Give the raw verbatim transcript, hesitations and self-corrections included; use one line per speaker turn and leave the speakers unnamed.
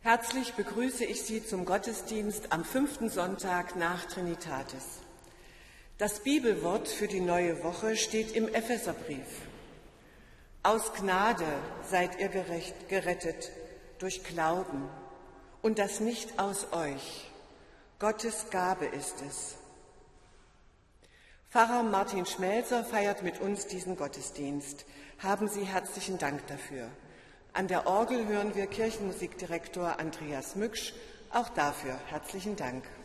Herzlich begrüße ich Sie zum Gottesdienst am fünften Sonntag nach Trinitatis. Das Bibelwort für die neue Woche steht im Epheserbrief. Aus Gnade seid ihr gerecht, gerettet durch Glauben, und das nicht aus euch. Gottes Gabe ist es. Pfarrer Martin Schmelzer feiert mit uns diesen Gottesdienst. Haben Sie herzlichen Dank dafür. An der Orgel hören wir Kirchenmusikdirektor Andreas Mücksch. Auch dafür herzlichen Dank.